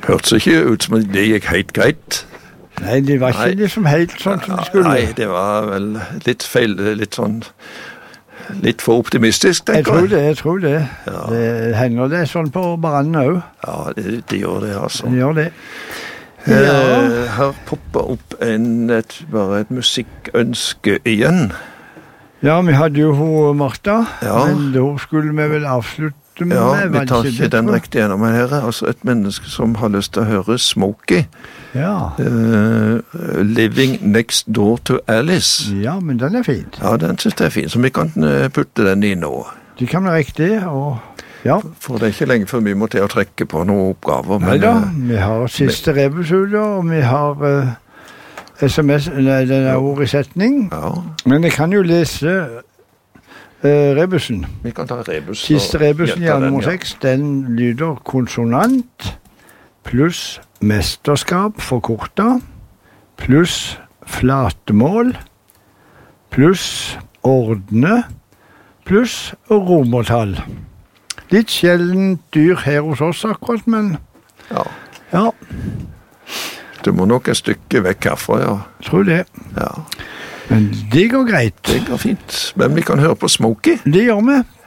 Hørtes ikke ut som det gikk helt greit. Nei, det var ikke liksom helt sånn som det skulle. Nei, det var vel litt feil, litt for optimistisk, tenker jeg. Jeg tror det. Ja. Det hender det sånn på banen også. Ja, det gjør det, altså. Det gjør det. Her popper opp bare et musikkønske igjen. Ja, vi hadde jo Martha, men da skulle vi vel avslutte med. Ja, vi tar ikke den riktig gjennom her. Altså et menneske som har lyst til å høre Smokey. Ja. Living Next Door to Alice. Ja, men den er fint. Ja, den synes jeg er fin, så vi kan putte den i nå. Det kan være riktig, og ja. For det er ikke lenge før vi må til å trekke på noen oppgaver. Neida, vi har siste rebusule, og vi har SMS, den er ord i setning. Ja. Men jeg kan jo lese rebusen. Vi kan ta rebus. Siste rebusen, nummer 6, den lyder konsonant, pluss mesterskap forkortet, pluss flatemål, pluss ordne, pluss romertall. Litt sjelden dyr her hos oss akkurat, men ja. Du må nok et stykke vekk herfra, ja. Tror det. Ja. Men det går greit. Det går fint. Men vi kan høre på Smokey. Det gjør vi.